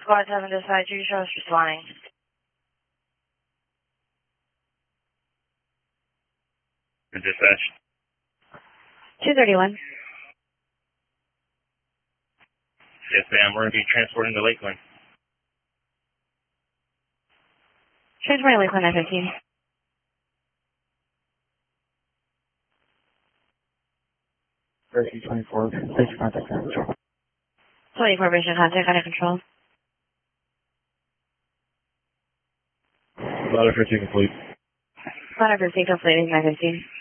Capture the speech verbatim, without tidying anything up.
Squad seven to side two, show us flying. Dispatch. two thirty-one. Yes, ma'am. We're going to be transporting to Lakeland. Transporting Lakeland nine fifteen. Version twenty-four, please contact control. twenty-four vision contact under control. Ladder fifteen complete. Ladder fifteen complete, nine fifteen.